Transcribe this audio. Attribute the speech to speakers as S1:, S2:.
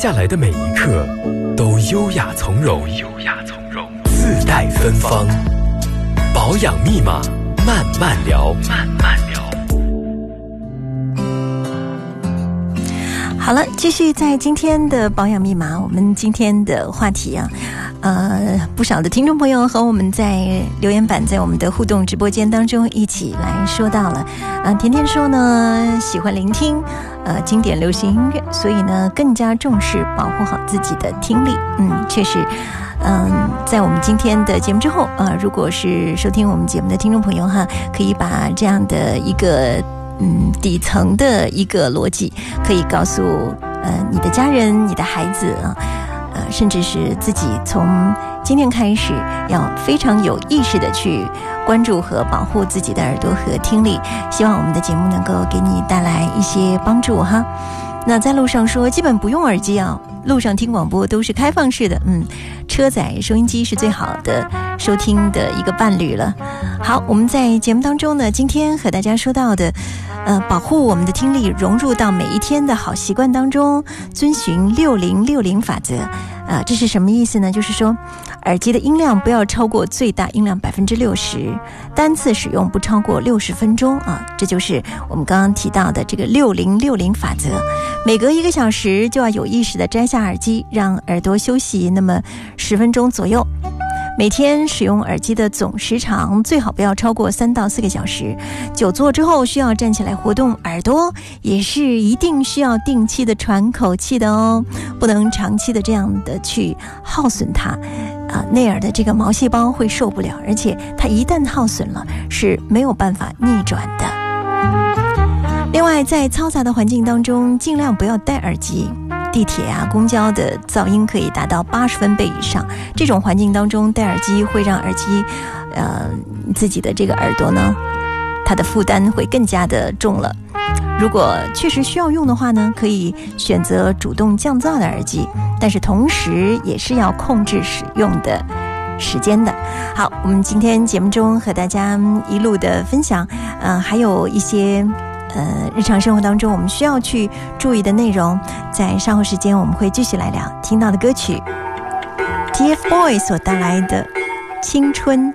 S1: 下来的每一刻都优雅从容，自带芬芳。保养密码，慢慢聊。
S2: 好了，继续在今天的保养密码，我们今天的话题啊，不少的听众朋友和我们在留言板，在我们的互动直播间当中一起来说到了，甜甜说呢喜欢聆听经典流行音乐，所以呢更加重视保护好自己的听力。确实。在我们今天的节目之后如果是收听我们节目的听众朋友哈，可以把这样的一个底层的一个逻辑可以告诉你的家人、你的孩子甚至是自己，从今天开始要非常有意识的去关注和保护自己的耳朵和听力。希望我们的节目能够给你带来一些帮助哈。那在路上说基本不用耳机路上听广播都是开放式的，车载收音机是最好的收听的一个伴侣了。好，我们在节目当中呢，今天和大家说到的保护我们的听力融入到每一天的好习惯当中，遵循6060法则这是什么意思呢？就是说耳机的音量不要超过最大音量60%，单次使用不超过60分钟这就是我们刚刚提到的这个6060法则。每隔1个小时就要有意识的摘下耳机，让耳朵休息那么10分钟左右。每天使用耳机的总时长最好不要超过3到4个小时。久坐之后需要站起来活动，耳朵也是一定需要定期的喘口气的哦，不能长期的这样的去耗损它内耳的这个毛细胞会受不了，而且它一旦耗损了是没有办法逆转的。另外，在嘈杂的环境当中尽量不要戴耳机，地铁公交的噪音可以达到80分贝以上，这种环境当中戴耳机会让耳机自己的这个耳朵呢，它的负担会更加的重了。如果确实需要用的话呢，可以选择主动降噪的耳机，但是同时也是要控制使用的时间的。好，我们今天节目中和大家一路的分享还有一些日常生活当中我们需要去注意的内容，在稍后时间我们会继续来聊。听到的歌曲 TFBOYS 所带来的青春